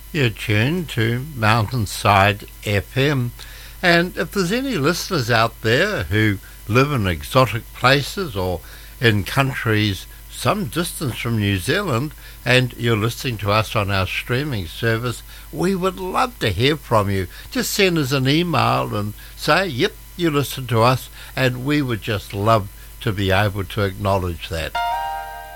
You're tuned to Mountainside FM, and if there's any listeners out there who live in exotic places or in countries some distance from New Zealand and you're listening to us on our streaming service, we would love to hear from you. Just send us an email and say, yep, you listen to us, and we would just love to be able to acknowledge that.